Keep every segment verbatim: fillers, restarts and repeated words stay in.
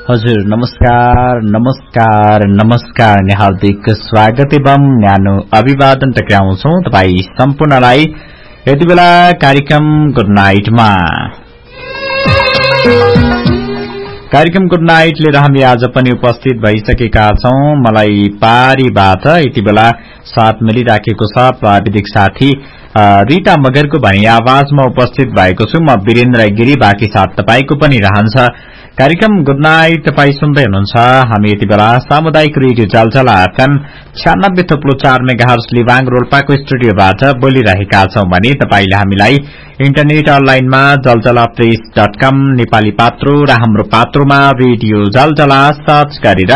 हजुर नमस्कार नमस्कार नमस्कार अनि हार्दिक स्वागत एवं न्यानो अभिवादन टक्राउँछौ तपाई सम्पूर्णलाई यति बेला कार्यक्रम गुड नाइटमा। कार्यक्रम गुड नाइट लिएर हामी आज पनि उपस्थित भइसकेका छौं। मलाई पारीबाट यति बेला साथ मिलिराखेको छ प्राविधिक साथी रिता मगरको भनी आवाजमा उपस्थित भएको छु म वीरेन्द्र गिरी। बाँकी साथ तपाईको पनि रहन्छ। कार्यक्रम गुड नाइट तपाई सुन्दै हुनुहुन्छ। हामी यति बेला सामुदायिक रेडियो जलजला एफएम छ्यानब्बे थोप्लो चार मेगाहर्ज लिबाङ रोल्पाको स्टुडियोबाट बोलिरहेका छौं भने तपाईले हामीलाई इन्टरनेट अनलाइनमा जलजला प्रेस डट कम नेपाली पात्रो र हाम्रो पात्रोमा रेडियो जलजला सर्च गरेर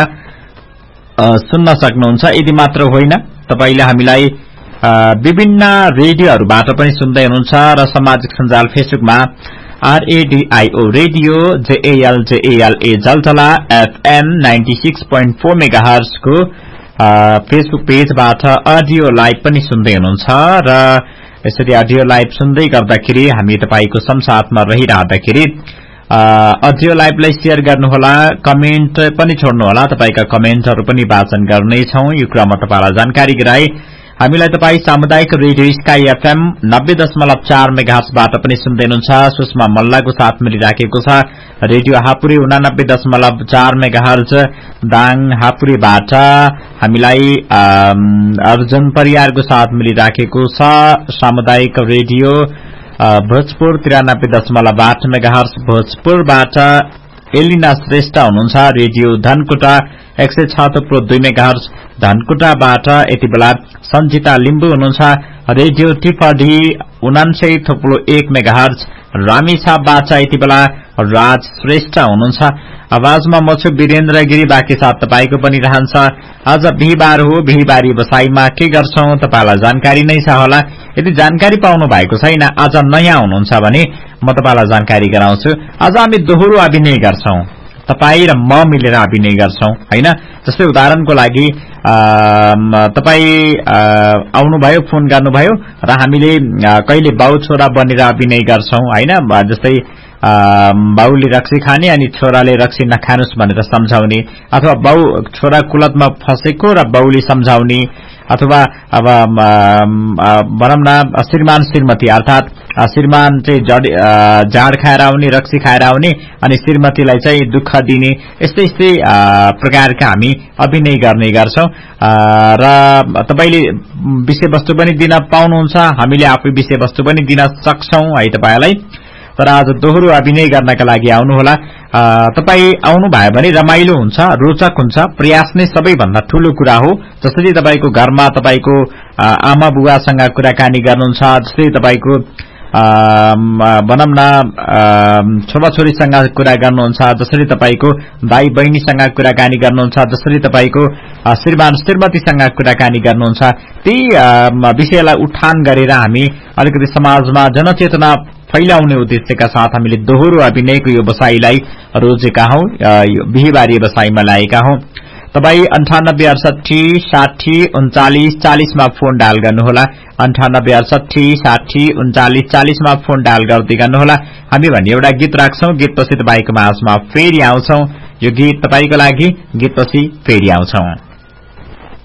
सुन्न सक्नुहुन्छ। यति मात्र होइन, तपाईले हामीलाई विभिन्न रेडियोहरूबाट पनि सुन्दै हुनुहुन्छ र सामाजिक सञ्जाल फेसबुकमा आरएडीआईओ रेडियो जेएल जेएलए जलजला FM ninety six point four megahertz को फेसबुक पेजबाट अडियो लाइभ पनि सुन्दै हुनुहुन्छ र यसरी अडियो लाइभ सुन्दै गर्दाखेरि हामी तपाईको संसारमा रहिरहँदाखेरि अडियो लाइभलाई शेयर गर्नुहोला, कमेन्ट पनि छोड्नुहोला। तपाईका कमेन्टहरू पनि वाचन गर्नेछौं। यो क्रममा तपाईलाई जानकारी गराए हामीलाई तपाई सामुदायिक रेडियो स्काई एफएम नब्बे दशमलव चार मेगाहर्जबाट पनि सुन्दै हुनुहुन्छ। सुषमा मल्लाको साथ मिलिराखेको छ रेडियो हापुरी उनानब्बे दशमलव चार मेगाहर्ज दाङ हापुरीबाट हामीलाई अर्जुन परियारको साथ मिलिराखेको छ। सामुदायिक रेडियो भोजपुर तिरानब्बे दशमलव आठ मेगाहर्ज भोजपुरबाट एलिना श्रेष्ठ हुनुहुन्छ। रेडियो धनकुटा एक सय छ थोप्लो दुई मेगाहर्ज धनकुटाबाट यति बेला सञ्जिता लिम्बू हुनुहुन्छ। रेडियो टिफडी उनान्सय थोप्लो एक मेगाहर्ज रामेछापबाट यति बेला राज श्रेष्ठ हुनुहुन्छ। आवाजमा म छु वीरेन्द्र गिरी। बाँकी साथ तपाईको पनि रहन्छ। आज बिहीबार हो, बिहीबारी बसाईमा के गर्छौं तपाईलाई जानकारी नै छ होला। यदि जानकारी पाउनु भएको छैन, आज नयाँ हुनुहुन्छ भने म तपाईलाई जानकारी गराउँछु। आज हामी दोहोरो अभिनय गर्छौं, तपाई र म मिलेर अभिनय गर्छौं हैन। जस्तै उदाहरणको लागि तपाई आउनुभयो, फोन गर्नुभयो र हामीले कहिले बाउ छोरा बनेर अभिनय गर्छौं हैन। जस्तै बाउले रक्सी खाने अनि छोराले रक्सी नखानुस् भनेर सम्झाउने, अथवा बाउ छोरा कुलतमा फसेको र बाउले सम्झाउने, अथवा अब भनौं न श्रीमान श्रीमती अर्थात श्रीमान चाहिँ जाड खाएर आउने, रक्सी खाएर आउने अनि श्रीमतीलाई चाहिँ दुःख दिने, यस्तै यस्तै प्रकारका हामी अभिनय गर्ने गर्छौं। र तपाईले विषयवस्तु पनि दिन पाउनुहुन्छ, हामीले आफै विषयवस्तु पनि दिन सक्छौं है तपाईलाई। तर आज दोहोरो अभिनय गर्नका लागि आउनुहोला। तपाई आउनु भयो भने रमाइलो हुन्छ, रोचक हुन्छ। प्रयास नै सबैभन्दा ठूलो कुरा हो। जसरी तपाईको घरमा तपाईको आमा बुवासँग कुराकानी गर्नुहुन्छ, जस्तै तपाईको भनौं न छोराछोरीसँग कुरा गर्नुहुन्छ, जसरी तपाईको दाई बहिनीसँग कुराकानी गर्नुहुन्छ, जसरी तपाईको श्रीमान श्रीमतीसँग कुराकानी गर्नुहुन्छ, ती विषयलाई उठान गरेर हामी अलिकति समाजमा जनचेतना फैलाउने उद्देश्यका साथ हामीले दोहोरो अभिनयको यो बसाईलाई रोजेका हौं, बिहीबारी बसाईमा ल्याएका हौं। तपाई अन्ठानब्बे अडसठी साठी उन्चालिस चालिसमा फोन डायल गर्नुहोला। अन्ठानब्बे अडसठी साठी उन्चालिस चालिसमा फोन डायल गर्दै गर्नुहोला। हामी भने एउटा गीत राख्छौं, गीतपछि तपाईको माझमा फेरि आउँछौं। यो गीत तपाईको लागि, गीतपछि फेरि आउँछौं।